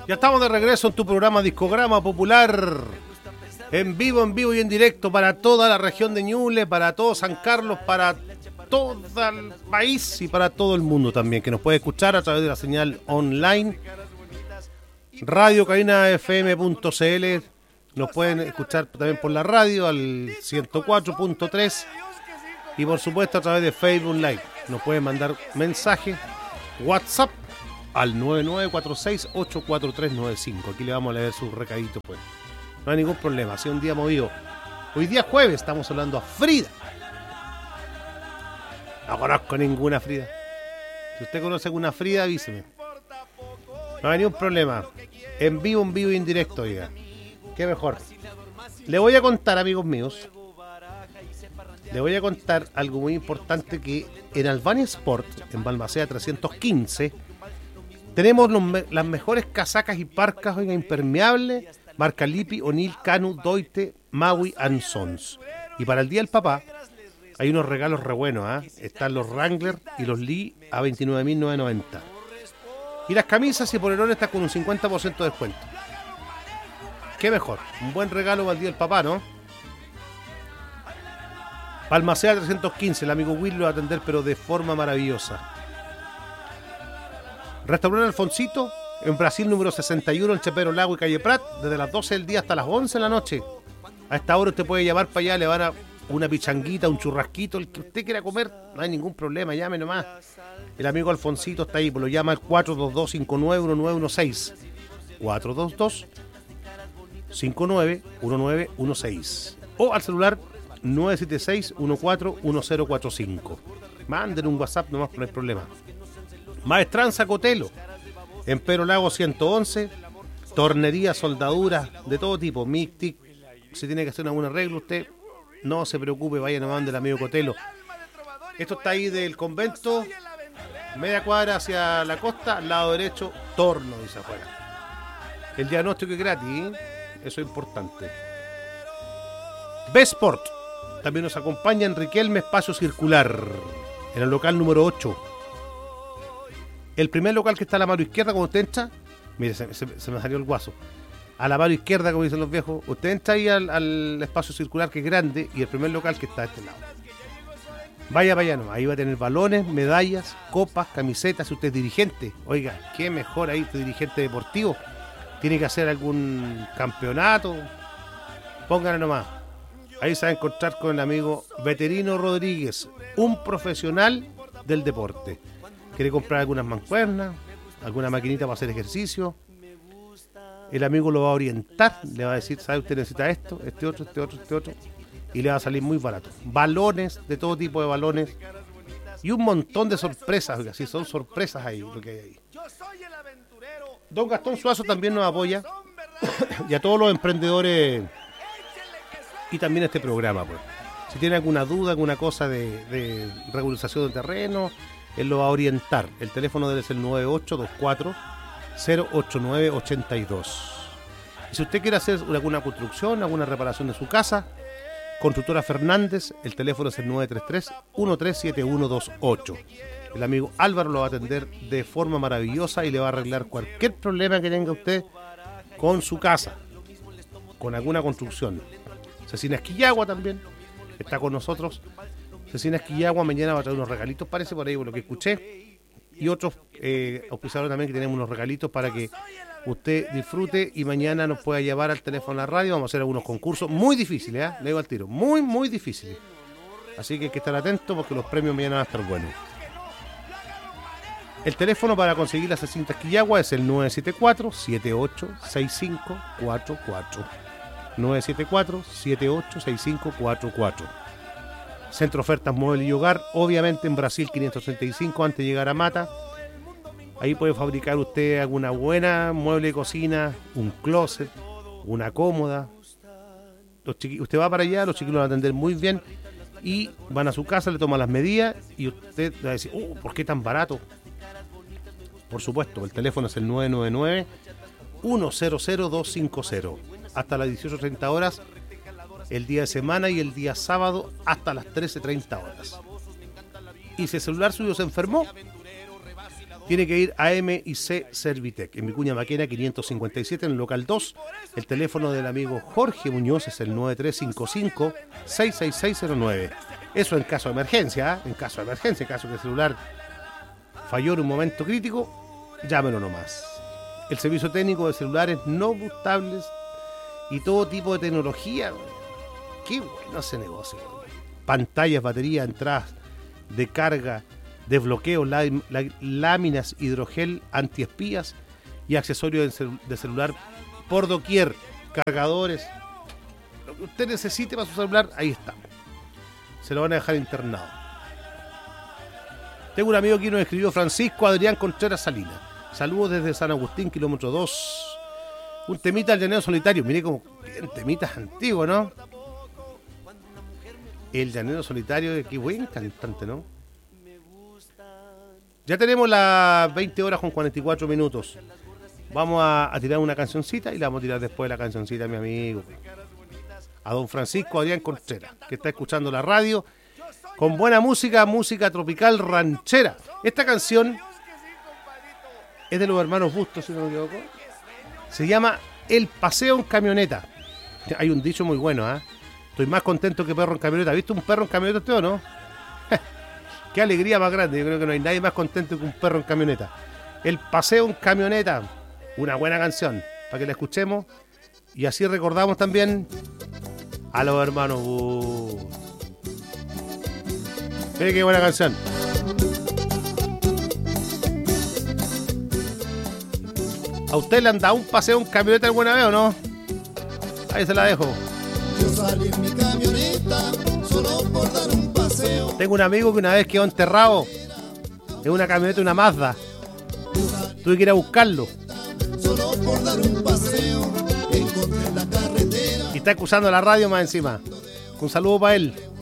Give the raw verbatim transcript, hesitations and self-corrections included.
Ya estamos de regreso en tu programa Discograma Popular. En vivo, en vivo y en directo para toda la región de Ñuble, para todo San Carlos, para todo el país y para todo el mundo también, que nos puede escuchar a través de la señal online radio cabina f m punto c l. Nos pueden escuchar también por la radio al ciento cuatro punto tres y por supuesto a través de Facebook Live. Nos pueden mandar mensaje WhatsApp al nueve nueve cuatro seis ocho cuatro tres nueve cinco. Aquí le vamos a leer sus recaditos, pues. No hay ningún problema, ha sido un día movido. Hoy día jueves estamos hablando a Frida. No conozco ninguna Frida. Si usted conoce alguna Frida, avíseme. No hay ningún problema. En vivo, en vivo y en directo, oiga. Qué mejor. Le voy a contar, amigos míos. Le voy a contar algo muy importante, que en Albania Sport, en Balmaceda trescientos quince, tenemos los me- las mejores casacas y parcas, oiga, impermeables, marca Lippi, O'Neill, Canu, Doite, Maui and Sons. Y para el Día del Papá hay unos regalos re buenos, ¿eh? Están los Wrangler y los Lee a veintinueve mil novecientos noventa. Y las camisas y polerones están con un cincuenta por ciento de descuento. Qué mejor, un buen regalo para el Día del Papá, ¿no? Balmaceda trescientos quince, el amigo Will lo va a atender, pero de forma maravillosa. Restaurante Alfonsito, en Brasil número sesenta y uno, en Chapero Lago y Calle Prat, desde las doce del día hasta las once de la noche. A esta hora usted puede llamar para allá, le van a una pichanguita, un churrasquito, el que usted quiera comer, no hay ningún problema, llame nomás. El amigo Alfonsito está ahí, pues lo llama al cuatro dos dos cinco nueve uno nueve uno seis. cuatro dos dos cinco nueve uno nueve uno seis. O al celular nueve siete seis uno cuatro uno cero cuatro cinco. Manden un WhatsApp nomás, no hay problema. Maestranza Cotelo, en Pero Lago ciento once, tornería, soldadura de todo tipo, mic, tic. Si tiene que hacer algún arreglo, usted no se preocupe, vaya nomás del amigo Cotelo. Esto está ahí del convento, media cuadra hacia la costa, al lado derecho, torno, dice afuera. El diagnóstico es gratis, ¿eh? Eso es importante. Besport también nos acompaña en Riquelme Espacio Circular, en el local número ocho. El primer local que está a la mano izquierda, cuando usted entra, mire, se, se, se me salió el guaso. A la mano izquierda, como dicen los viejos, usted entra ahí al, al espacio circular, que es grande, y el primer local que está a este lado. Vaya, vaya, no, ahí va a tener balones, medallas, copas, camisetas. Si usted es dirigente, oiga, qué mejor ahí, usted dirigente deportivo, tiene que hacer algún campeonato, pónganle nomás. Ahí se va a encontrar con el amigo Veterino Rodríguez, un profesional del deporte. Quiere comprar algunas mancuernas, alguna maquinita para hacer ejercicio. El amigo lo va a orientar, le va a decir, ¿sabe? Usted necesita esto, este otro, este otro, este otro. Y le va a salir muy barato. Balones, de todo tipo de balones. Y un montón de sorpresas, oiga, sí, son sorpresas ahí, lo que hay ahí. Don Gastón Suazo también nos apoya. Y a todos los emprendedores. Y también este programa, pues. Si tiene alguna duda, alguna cosa de, de regularización de terreno, él lo va a orientar. El teléfono de él es el nueve ocho dos cuatro cero ocho nueve ocho dos. Y si usted quiere hacer alguna construcción, alguna reparación de su casa, Constructora Fernández, el teléfono es el nueve tres tres uno tres siete uno dos ocho. El amigo Álvaro lo va a atender de forma maravillosa y le va a arreglar cualquier problema que tenga usted con su casa, con alguna construcción. Cecina Esquillagua también está con nosotros. Cecina Esquillagua mañana va a traer unos regalitos, parece, por ahí, por lo que escuché. Y otros eh, auspiciadores también, que tenemos unos regalitos para que usted disfrute y mañana nos pueda llevar al teléfono a la radio. Vamos a hacer algunos concursos muy difíciles, ¿eh? Le digo al tiro, muy, muy difíciles. Así que hay que estar atentos porque los premios mañana van a estar buenos. El teléfono para conseguir la Cecina Esquillagua es el nueve siete cuatro siete ocho seis cinco cuatro cuatro. nueve siete cuatro siete ocho seis cinco cuatro cuatro. Centro Ofertas Mueble y Hogar, obviamente en Brasil quinientos treinta y cinco, antes de llegar a Mata. Ahí puede fabricar usted alguna buena mueble de cocina, un closet, una cómoda. Los chiqui- usted va para allá, los chiquillos lo van a atender muy bien y van a su casa, le toman las medidas y usted va a decir, oh, ¿por qué tan barato? Por supuesto, el teléfono es el nueve nueve nueve uno cero cero dos cinco cero. Hasta las dieciocho treinta horas el día de semana y el día sábado hasta las trece treinta horas. Y si el celular suyo se enfermó, tiene que ir a M y C Servitec, en Vicuña Maquena quinientos cincuenta y siete, en el local dos. El teléfono del amigo Jorge Muñoz es el nueve tres cinco cinco, seis seis seis cero nueve. Eso en caso de emergencia, ¿eh? En caso de emergencia, en caso que el celular falló en un momento crítico, llámelo nomás. El servicio técnico de celulares no botables y todo tipo de tecnología. Qué bueno ese negocio. Pantallas, baterías, entradas de carga, desbloqueo, lá, lá, láminas hidrogel antiespías y accesorios de, cel, de celular por doquier, cargadores, lo que usted necesite para su celular, ahí está. Se lo van a dejar internado. Tengo un amigo que nos escribió, Francisco Adrián Contreras Salinas. Saludos desde San Agustín, kilómetro dos. Un temita al Llanero Solitario. Mire como bien temitas antiguos, ¿no? El Llanero Solitario, qué buen cantante, ¿no? Ya tenemos las veinte horas con cuarenta y cuatro minutos. Vamos a, a tirar una cancioncita y la vamos a tirar después de la cancioncita a mi amigo, a don Francisco Adrián Contreras, que está escuchando la radio con buena música, música tropical ranchera. Esta canción es de los hermanos Bustos, si no me equivoco. Se llama El Paseo en Camioneta. Hay un dicho muy bueno, ¿ah? ¿eh? Estoy más contento que perro en camioneta. ¿Viste un perro en camioneta usted o no? Qué alegría más grande. Yo creo que no hay nadie más contento que un perro en camioneta. El Paseo en Camioneta. Una buena canción para que la escuchemos. Y así recordamos también a los hermanos Bustos. Mire qué buena canción. ¿A usted le han dado un paseo en camioneta alguna vez o no? Ahí se la dejo. Yo salí en mi camioneta solo por dar un paseo. Tengo un amigo que una vez quedó enterrado en una camioneta, una Mazda. Tuve que ir a buscarlo. Solo por dar un paseo encontré la carretera. Y está escuchando la radio más encima. Un saludo para él.